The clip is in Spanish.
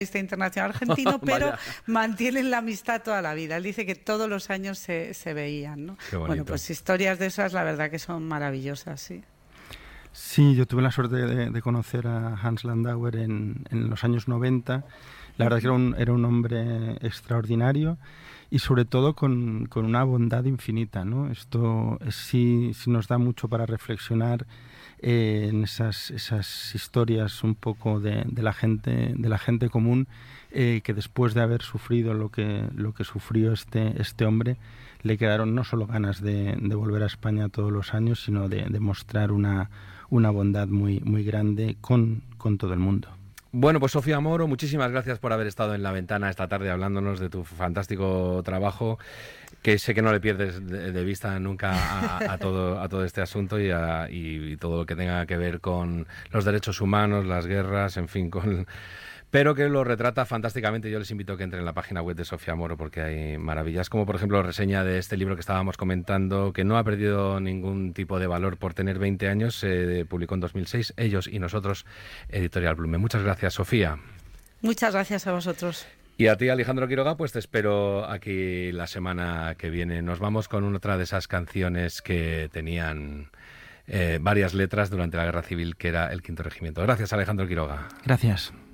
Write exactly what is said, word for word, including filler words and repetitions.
internacional argentino, pero Vaya. mantienen la amistad toda la vida. Él dice que todos los años se, se veían, ¿no? Qué bonito. Bueno, pues historias de esas, la verdad que son maravillosas, sí. Sí, yo tuve la suerte de, de conocer a Hans Landauer en, en los años noventa. La verdad que era un, era un hombre extraordinario y sobre todo con, con una bondad infinita, ¿no? Esto es, sí, sí nos da mucho para reflexionar eh, en esas, esas historias un poco de, de la gente, de la gente común, eh, que después de haber sufrido lo que, lo que sufrió este, este hombre, le quedaron no solo ganas de, de volver a España todos los años, sino de, de mostrar una, una bondad muy, muy grande con, con todo el mundo. Bueno, pues Sofía Moro, muchísimas gracias por haber estado en La Ventana esta tarde hablándonos de tu fantástico trabajo, que sé que no le pierdes de, de vista nunca a, a, todo, a todo este asunto y, a, y todo lo que tenga que ver con los derechos humanos, las guerras, en fin, con... pero que lo retrata fantásticamente. Yo les invito a que entren en la página web de Sofía Moro porque hay maravillas, como por ejemplo reseña de este libro que estábamos comentando, que no ha perdido ningún tipo de valor por tener veinte años, se publicó en dos mil seis, Ellos y Nosotros, Editorial Blume. Muchas gracias, Sofía. Muchas gracias a vosotros. Y a ti, Alejandro Quiroga, pues te espero aquí la semana que viene. Nos vamos con otra de esas canciones que tenían eh, varias letras durante la Guerra Civil, que era el Quinto Regimiento. Gracias, Alejandro Quiroga. Gracias.